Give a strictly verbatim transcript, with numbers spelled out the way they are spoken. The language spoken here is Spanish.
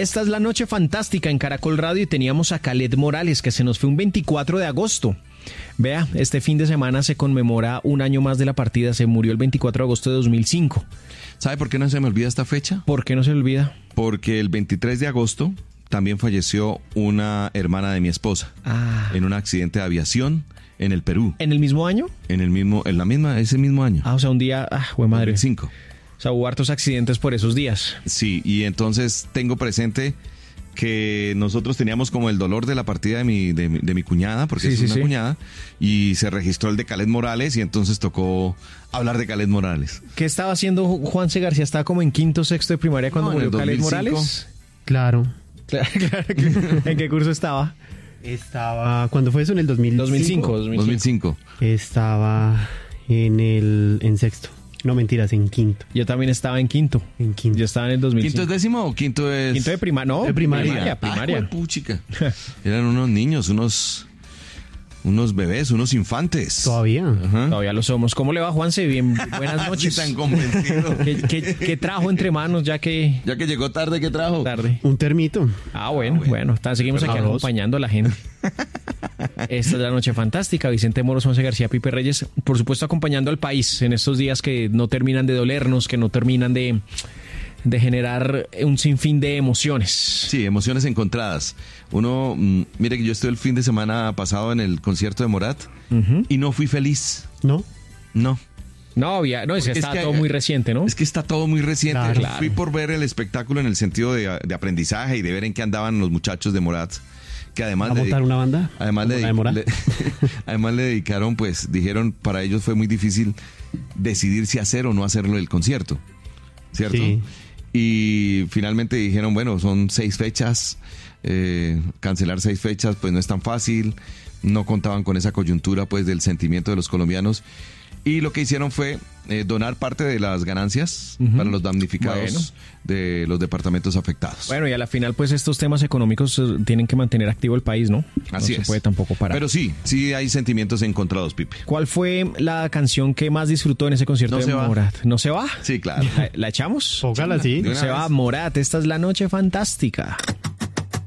esta es la noche fantástica en Caracol Radio y teníamos a Khaled Morales, que se nos fue un veinticuatro de agosto. Vea, este fin de semana se conmemora un año más de la partida, se murió el veinticuatro de agosto de dos mil cinco. ¿Sabe por qué no se me olvida esta fecha? ¿Por qué no se le olvida? Porque el veintitrés de agosto también falleció una hermana de mi esposa Ah. en un accidente de aviación en el Perú. ¿En el mismo año? En el mismo, en la misma, ese mismo año. Ah, o sea, un día, ah, güey madre. dos mil cinco. O sea, hubo hartos accidentes por esos días. Sí, y entonces tengo presente que nosotros teníamos como el dolor de la partida de mi, de mi, de mi cuñada, porque Sí, es sí, una sí. cuñada, y se registró el de Khaled Morales, y entonces tocó hablar de Khaled Morales. ¿Qué estaba haciendo Juanse García? ¿Estaba como en quinto, sexto de primaria cuando No, en murió el Khaled dos mil cinco. Morales? Claro. Claro, claro. ¿En qué curso estaba? Estaba, ¿cuándo fue eso? En el dos mil cinco. dos mil cinco. dos mil cinco. Estaba en el en sexto. No, mentiras, en quinto. Yo también estaba en quinto. En quinto. Yo estaba en el dos mil cinco. ¿Quinto es décimo o quinto es...? Quinto de primaria, no. De primaria. Primaria, primaria. Ay, puchica. Eran unos niños, unos... Unos bebés, unos infantes. Todavía. Ajá. Todavía lo somos. ¿Cómo le va, Juanse? Bien, buenas noches. Sí, tan convencido. ¿Qué, qué, qué trajo entre manos ya que Ya que llegó tarde, ¿qué trajo? tarde? Un termito. Ah, bueno, bueno. ta- seguimos aquí Arroz. acompañando a la gente. Esta es la noche fantástica. Vicente Moros, Juanse García, Pipe Reyes. Por supuesto, acompañando al país en estos días que no terminan de dolernos, que no terminan de, de generar un sinfín de emociones. Sí, emociones encontradas. Uno, mm, mire que yo estuve el fin de semana pasado en el concierto de Morat Ujú. y no fui feliz. ¿No? No. No, había, no, es que Es estaba que- todo muy reciente, ¿no? Es que está todo muy reciente. Claro. Yo Fui por ver el espectáculo en el sentido de, de aprendizaje y de ver en qué andaban los muchachos de Morat. Que además ¿A le montar dedi- una banda? Además ¿Como le, la de Morat? le- además le dedicaron, pues, dijeron, para ellos fue muy difícil decidir si hacer o no hacerlo el concierto, ¿cierto? Sí. Y finalmente dijeron, bueno, son seis fechas, eh, cancelar seis fechas, pues no es tan fácil, no contaban con esa coyuntura, pues, del sentimiento de los colombianos. Y lo que hicieron fue eh, donar parte de las ganancias Ujú. para los damnificados Bueno. de los departamentos afectados. Bueno, y a la final, pues estos temas económicos eh, tienen que mantener activo el país, ¿no? Así no se es. puede tampoco parar. Pero sí, sí hay sentimientos encontrados, Pipe. ¿Cuál fue la canción que más disfrutó en ese concierto No de se va. Morat? ¿No se va? Sí, claro. ¿La, la echamos? Póngala así. De No una se vez. va, Morat. Esta es la noche fantástica.